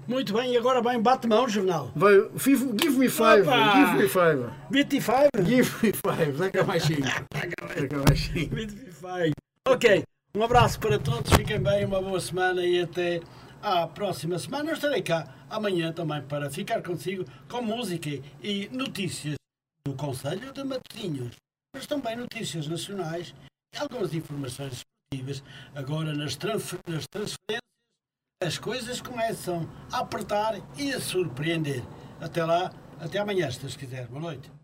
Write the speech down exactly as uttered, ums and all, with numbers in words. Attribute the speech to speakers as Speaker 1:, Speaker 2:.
Speaker 1: Muito bem, e agora bem, bate-mão, jornal.
Speaker 2: Vai, give, give me five,
Speaker 1: Opa!
Speaker 2: give me five.
Speaker 1: vinte e cinco?
Speaker 2: Give me five, dá cá mais cinco. Dá cá mais cinco.
Speaker 1: vinte e cinco. Ok, um abraço para todos, fiquem bem, uma boa semana e até à próxima semana. Eu estarei cá amanhã também para ficar consigo com música e notícias do Conselho de Matosinhos, mas também notícias nacionais e algumas informações esportivas. Agora nas, transfer nas transferências as coisas começam a apertar e a surpreender. Até lá, até amanhã, se Deus quiser. Boa noite.